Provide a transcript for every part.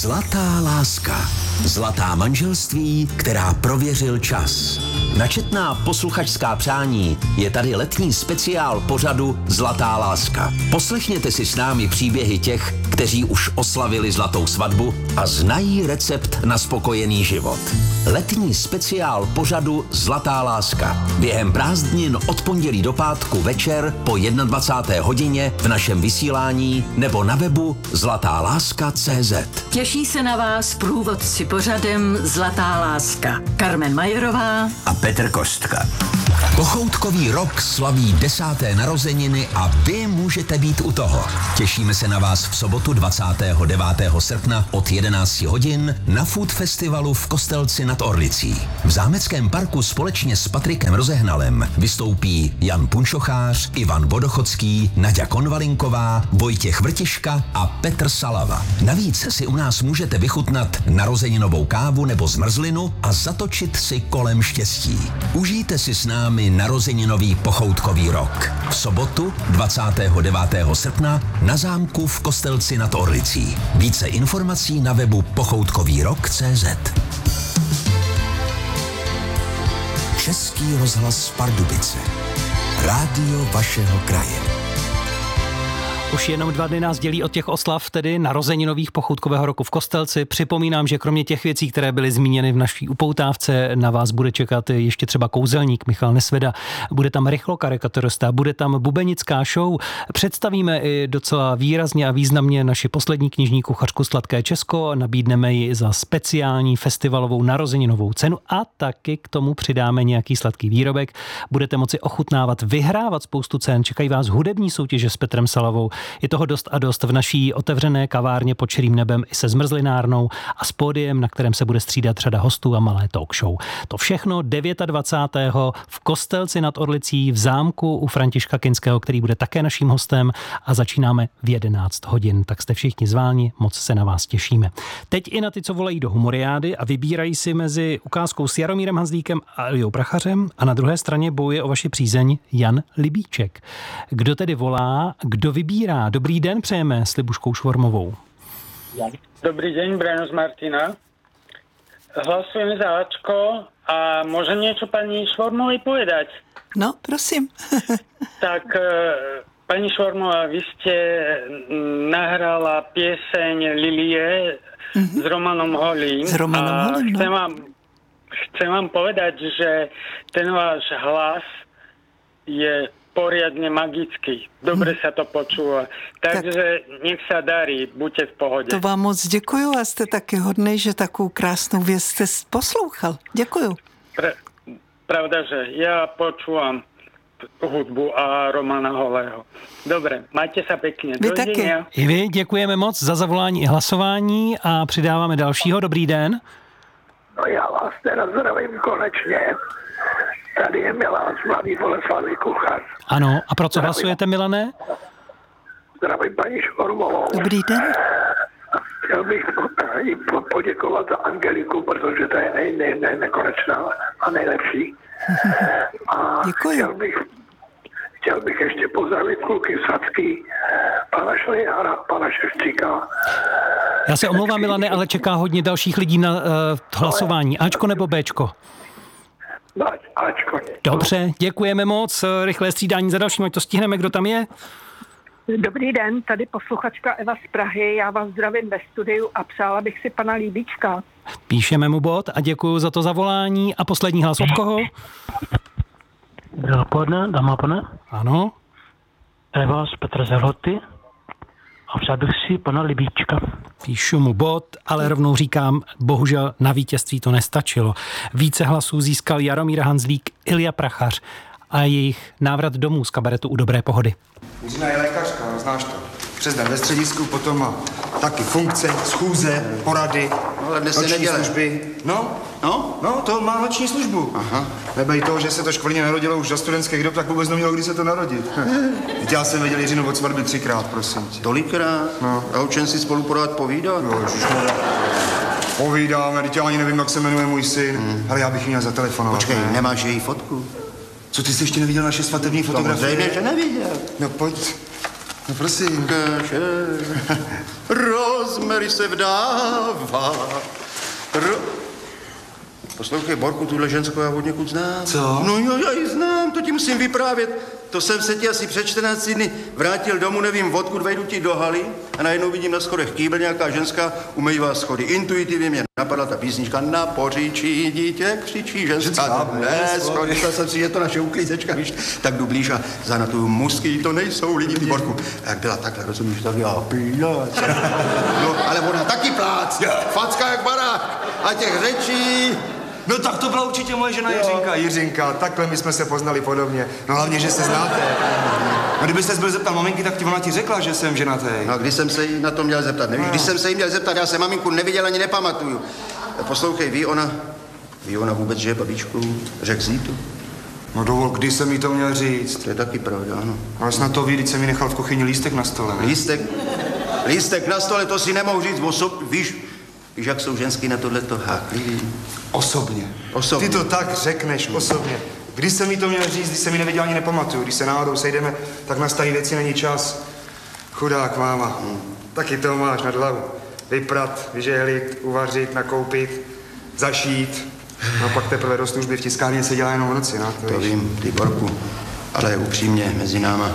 Zlatá láska. Zlatá manželství, která prověřil čas. Na četná posluchačská přání je tady letní speciál pořadu Zlatá láska. Poslechněte si s námi příběhy těch, kteří už oslavili zlatou svatbu a znají recept na spokojený život. Letní speciál pořadu Zlatá láska. Během prázdnin od pondělí do pátku večer po 21. hodině v našem vysílání nebo na webu zlatáláska.cz. Těší se na vás průvodci pořadem Zlatá láska. Karmen Majerová A Petr Kostka. Pochoutkový rok slaví 10. narozeniny a vy můžete být u toho. Těšíme se na vás v sobotu 29. srpna od 11 hodin na Food Festivalu v Kostelci nad Orlicí. V Zámeckém parku společně s Patrikem Rozehnalem vystoupí Jan Punčochář, Ivan Vodochodský, Naďa Konvalinková, Vojtěch Vrtiška a Petr Salava. Navíc si u nás můžete vychutnat narozeninovou kávu nebo zmrzlinu a zatočit si kolem štěstí. Užijte si s námi narozeninový pochoutkový rok. V sobotu 29. srpna na zámku v Kostelci nad Orlicí. Více informací na webu pochoutkovýrok.cz. Český rozhlas Pardubice. Rádio vašeho kraje. Už jenom 2 dny nás dělí od těch oslav, tedy narozeninových pochoutkového roku v Kostelci. Připomínám, že kromě těch věcí, které byly zmíněny v naší upoutávce, na vás bude čekat ještě třeba kouzelník Michal Nesveda. Bude tam rychlokarikaturista, bude tam bubenická show. Představíme i docela výrazně a významně naši poslední knižní kuchařku Sladké Česko. Nabídneme ji za speciální festivalovou narozeninovou cenu a taky k tomu přidáme nějaký sladký výrobek. Budete moci ochutnávat, vyhrávat spoustu cen. Čekají vás hudební soutěže s Petrem Salavou. Je toho dost a dost v naší otevřené kavárně pod širým nebem i se zmrzlinárnou a s pódiem, na kterém se bude střídat řada hostů a malé talk show. To všechno 29. v Kostelci nad Orlicí v zámku u Františka Kinského, který bude také naším hostem, a začínáme v 11 hodin. Tak jste všichni zváni, moc se na vás těšíme. Teď i na ty, co volají do humoriády a vybírají si mezi ukázkou s Jaromírem Hanzlíkem a Eliou Prachařem, a na druhé straně bojuje o vaši přízeň Jan Libíček. Kdo tedy volá, kdo vybírá? Dobrý den přejeme s Libuškou Švormovou. Dobrý deň, Brano z Martina. Hlasujem za Ačko a môžem niečo pani Švormovej povedať? No, prosím. Tak, pani Švormová, vy ste nahrala pieseň Lilie s Romanom Holým. S Romanom Holým, no. Chcem vám povedať, že ten váš hlas je poriadne magický. Dobre sa to počúva. Takže nech sa darí, buďte v pohode. To vám moc děkuju a jste taky hodnej, že takovou krásnou věc jste poslouchal. Děkuju. Pravda, že ja počúvam hudbu a Romana Holého. Dobre, majte sa pekne. Vy taky. I vy děkujeme moc za zavolání i hlasování a přidáváme dalšího. Dobrý den. No já vás teda zdravím konečně. Tady je Milan z Mladý Boleslavi, kuchař. Ano, a pro co hlasujete, Milané? Zdravím paní Švormovou. Dobrý den. Chtěl bych poděkovat za Angeliku, protože to je nekonečná a nejlepší. A děkuji. chtěl bych ještě pozdravit kluky Sadský, pana Šlejara, pana Ševčíka. Já se omlouvám, Milane, ale čeká hodně dalších lidí na hlasování. Ačko nebo Bčko? Ačko. Dobře, děkujeme moc. Rychlé střídání za dalším, ať to stihneme, kdo tam je. Dobrý den, tady posluchačka Eva z Prahy. Já vás zdravím ve studiu a přála bych si pana Líbíčka. Píšeme mu bod a děkuji za to zavolání. A poslední hlas od koho? Dobré odpoledne, dámy a pane. Ano. Eva z Petra Zerhoty a přál bych si pana Libíčka. Píšu mu bod, ale rovnou říkám, bohužel na vítězství to nestačilo. Více hlasů získal Jaromír Hanzlík, Ilja Prachař a jejich návrat domů z kabaretu U dobré pohody. Jiřina je lékařka, no, znáš to. Přes den ve středisku, potom má taky funkce, schůze, porady, no, ale dnes noční služby. No, to má noční službu. Aha. Nebej toho, že se to školně narodilo už za studentských dob, tak vůbec nemělo, kdy se to narodit. Já jsem viděl Jiřinu od svatby 3krát, prosím tě. Tolikrát? No. A o čem si spolu pořád povídat? No, ježišmarja. Povídáme, teď já ani nevím, jak se jmenuje můj syn. Ale já bych měl zatelefonovat. Počkej, nemáš její fotku? Co, ty jsi ještě neviděl naše svatební fotografie? Samozřejmě, že neviděl. No pojď. No prosím. Rozmery se vdává. Poslouchej, Borku, tuhle ženskou já od někud znám. Co? No jo, já ji znám, to ti musím vyprávět. To jsem se ti asi před 14 dny vrátil domů, nevím odkud, vejdu ti do haly a najednou vidím na schodech kýbl, nějaká ženská umývá schody. Intuitivně mě napadla ta písnička Na poříčí dítě křičí ženská. Myslel jsem si, že to naše uklízečka, víš, tak jdu blíž a zanatuju musky, to nejsou lidi, ty Borku. A jak byla takhle, rozumíš, tak já plác. No, ale ona taky plác, facka jak barák a těch řečí. No tak to byla určitě moje žena Jiřinka, takhle my jsme se poznali podobně. No hlavně, že se znáte. No kdyby ses byl zeptal maminky, tak ona ti řekla, že jsem ženatý. No a když jsem se jí na to měl zeptat, nevíš? Když jsem se jí měl zeptat, já se maminku neviděl ani nepamatuju. Poslouchej, ví ona vůbec, že je babičkou? Řekl jsi to? No dovol, kdy jsem jí to měl říct? To je taky pravda, ano. Ale snad to ví, když jsem jí nechal v kuchyni lístek na stole, ne? Lístek na stole, to si nemohu říct, víš, jak jsou ženský na tohleto háklivý? Osobně. Ty to tak řekneš, osobně. Když jsem jí to měl říct, když jsem jí neviděl, ani nepamatuju. Když se náhodou sejdeme, tak na starý věci není čas. Chudák máma. Taky to máš nad hlavu. Vyprat, vyžehlit, uvařit, nakoupit, zašít. No a pak teprve do služby v tiskárně se dělá jenom v noci, no. To vím, ty Borku. Ale upřímně, mezi náma,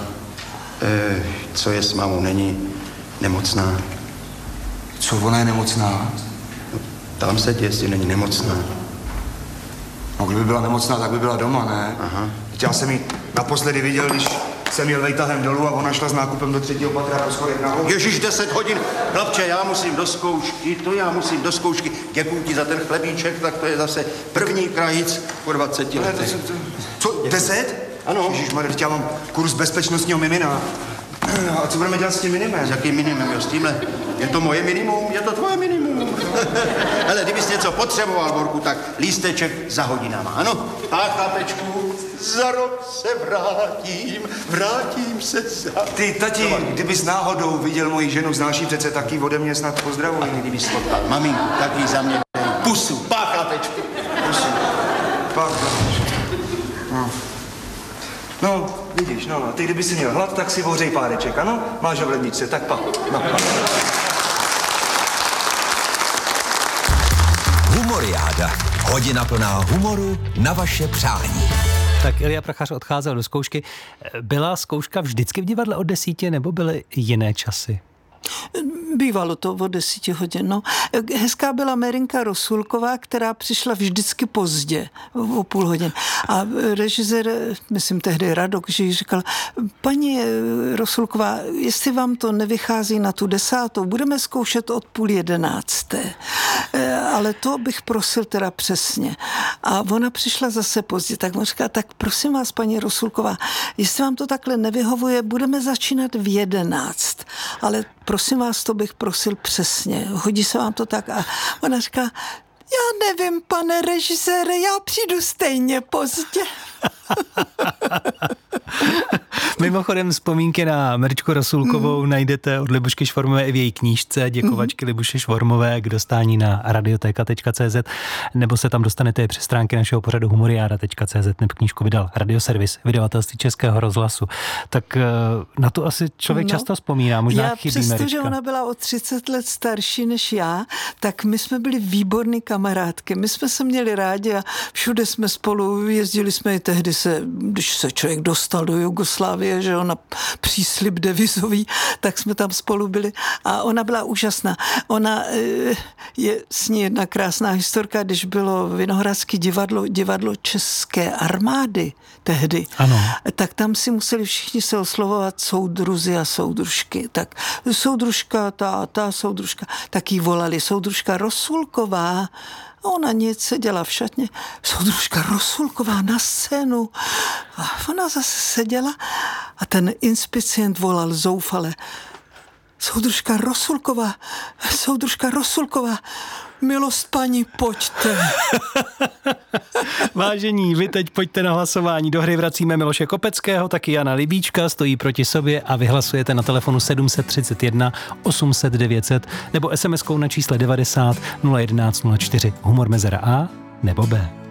co je s mámou, není nemocná. Co, ona je nemocná? No, tam se tě, jestli není nemocná. No, kdyby byla nemocná, tak by byla doma, ne? Aha. Já jsem ji naposledy viděl, když jsem jel vejtahem dolů a ona šla s nákupem do 3. patra po schodech nahoru. Ježíš, 10 hodin. Chlapče, já musím do zkoušky. Děkuji ti za ten chlebíček, tak to je zase první krajíc po 20 letech. Co, 10? Ano. Ježíšmarja, já mám kurz bezpečnostního mimina. A co budeme dělat s tím minimem? S jakým minimem, jo, s tímhle? Je to moje minimum, je to tvoje minimum. Hele, kdybys něco potřeboval, Borku, tak lísteček za hodinama, ano? A chlapečku, za rok se vrátím se za... Ty, tati, kdybys náhodou viděl moji ženu, znáš ji přece, taky ode mě snad pozdravuj. Kdybys potkal maminku, taky za mě pusu. Pá, chlapečku, pusu. Pá, chlapečku. No, vidíš, no, a ty kdyby si měl hlad, tak si ohřej páreček, ano? Máš ho v ledničce, tak pa. No. Humoriáda. Hodina plná humoru na vaše přání. Tak Ilja Prachař odcházel do zkoušky. Byla zkouška vždycky v divadle od 10, nebo byly jiné časy? Bývalo to o 10 hodin. No. Hezká byla Merinka Rosulková, která přišla vždycky pozdě, o půl hodin. A režisér, myslím tehdy Radok, že jí říkal, paní Rosulková, jestli vám to nevychází na tu 10, budeme zkoušet od 10:30. Ale to bych prosil teda přesně. A ona přišla zase pozdě, tak on říká, tak prosím vás, paní Rosulková, jestli vám to takhle nevyhovuje, budeme začínat v 11. Ale prosím vás, to bych prosil přesně. Hodí se vám to tak? A ona říká, já nevím, pane režisére, já přijdu stejně pozdě. Mimochodem vzpomínky na Mrčku Rosulkovou najdete od Libušky Švormové i v její knížce Děkovačky Libuše Švormové k dostání na radioteka.cz, nebo se tam dostanete přes stránky našeho pořadu humoriáda.cz, nebo knížku vydal Radioservis, vydavatelství Českého rozhlasu. Tak na to asi člověk často vzpomíná, možná chybí Mrčka. Přestože ona byla o 30 let starší než já, tak my jsme byli výborný kamarádky. My jsme se měli rádi a všude jsme spolu jezdili jsme i tehdy když se člověk dostal do Jugoslávie, že na příslib devizový, tak jsme tam spolu byli a ona byla úžasná. Ona je s ní jedna krásná historka, když bylo Vinohradské divadlo České armády tehdy, ano. Tak tam si museli všichni se oslovovat soudruzi a soudružky. Tak soudružka, ta soudružka, tak jí volali soudružka Rosulková. A ona nic seděla v šatně. Soudružka Rosulková na scénu. A ona zase seděla a ten inspicient volal zoufale. Soudružka Rosulková, milost paní, pojďte. Vážení, vy teď pojďte na hlasování. Do hry vracíme Miloše Kopeckého, taky Jana Libíčka, stojí proti sobě a vy hlasujete na telefonu 731 800 900 nebo SMS-kou na čísle 90 011 04. Humor mezera A nebo B.